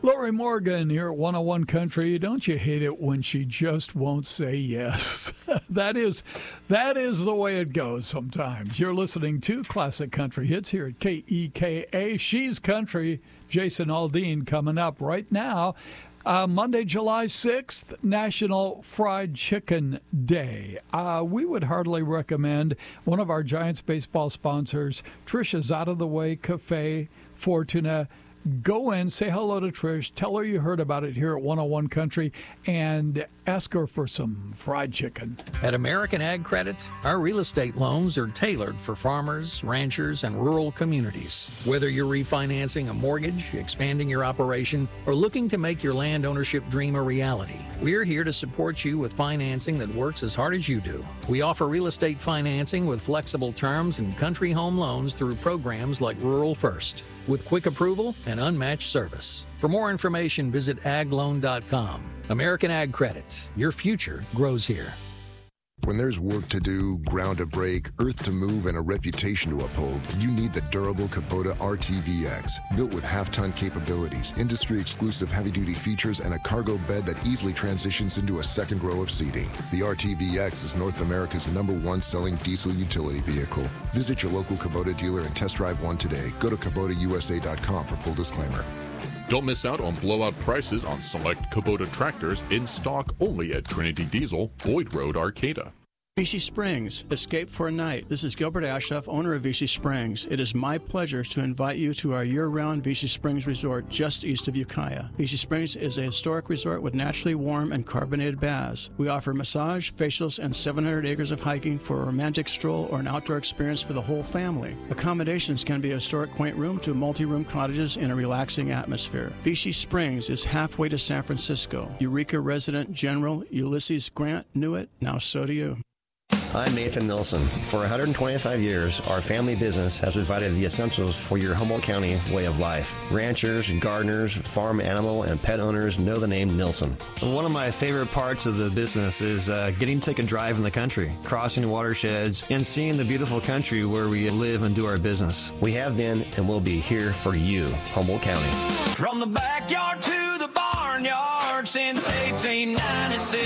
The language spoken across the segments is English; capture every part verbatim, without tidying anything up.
Lori Morgan here at one oh one Country. Don't you hate it when she just won't say yes? that is that is the way it goes sometimes. You're listening to Classic Country Hits here at K E K A. She's Country. Jason Aldean coming up right now. Uh, Monday, July sixth, National Fried Chicken Day. Uh, we would heartily recommend one of our Giants baseball sponsors, Trisha's Out of the Way Cafe Fortuna. Go in, say hello to Trish, tell her you heard about it here at one oh one Country, and ask her for some fried chicken. At American Ag Credit, our real estate loans are tailored for farmers, ranchers, and rural communities. Whether you're refinancing a mortgage, expanding your operation, or looking to make your land ownership dream a reality, we're here to support you with financing that works as hard as you do. We offer real estate financing with flexible terms and country home loans through programs like Rural First, with quick approval and unmatched service. For more information, visit ag loan dot com. American Ag Credit. Your future grows here. When there's work to do, ground to break, earth to move, and a reputation to uphold, you need the durable Kubota R T V X. Built with half-ton capabilities, industry-exclusive heavy-duty features, and a cargo bed that easily transitions into a second row of seating. The R T V X is North America's number one selling diesel utility vehicle. Visit your local Kubota dealer and test drive one today. Go to Kubota U S A dot com for full disclaimer. Don't miss out on blowout prices on select Kubota tractors in stock only at Trinity Diesel, Boyd Road, Arcata. Vichy Springs, escape for a night. This is Gilbert Ashoff, owner of Vichy Springs. It is my pleasure to invite you to our year-round Vichy Springs resort just east of Ukiah. Vichy Springs is a historic resort with naturally warm and carbonated baths. We offer massage, facials, and seven hundred acres of hiking for a romantic stroll or an outdoor experience for the whole family. Accommodations can be a historic quaint room to multi-room cottages in a relaxing atmosphere. Vichy Springs is halfway to San Francisco. Eureka resident General Ulysses Grant knew it. Now so do you. I'm Nathan Nilsson. For one hundred twenty-five years, our family business has provided the essentials for your Humboldt County way of life. Ranchers, gardeners, farm animal, and pet owners know the name Nilsson. One of my favorite parts of the business is uh, getting to take a drive in the country, crossing watersheds, and seeing the beautiful country where we live and do our business. We have been and will be here for you, Humboldt County. From the backyard to the barnyard since eighteen ninety-six.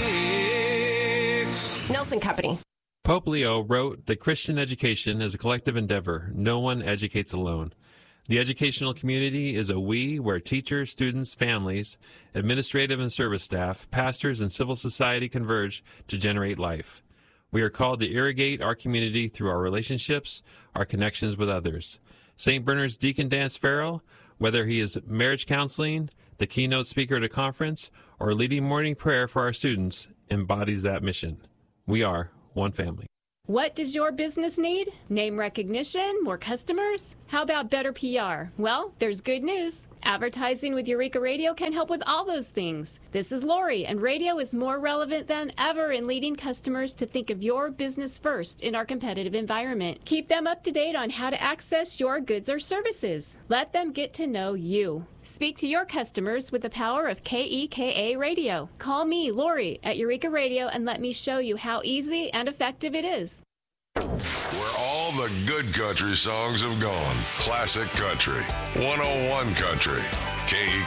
Nelson Company. Pope Leo wrote that Christian education is a collective endeavor. No one educates alone. The educational community is a we where teachers, students, families, administrative and service staff, pastors, and civil society converge to generate life. We are called to irrigate our community through our relationships, our connections with others. Saint Bernard's Deacon Dan Sparrow, whether he is marriage counseling, the keynote speaker at a conference, or leading morning prayer for our students, embodies that mission. We are one family. What does your business need? Name recognition? More customers? How about better P R? Well, there's good news. Advertising with Eureka Radio can help with all those things. This is Lori, and radio is more relevant than ever in leading customers to think of your business first in our competitive environment. Keep them up to date on how to access your goods or services. Let them get to know you. Speak to your customers with the power of K E K A Radio. Call me, Lori, at Eureka Radio and let me show you how easy and effective it is. Where all the good country songs have gone. Classic Country. one oh one Country. K E K A.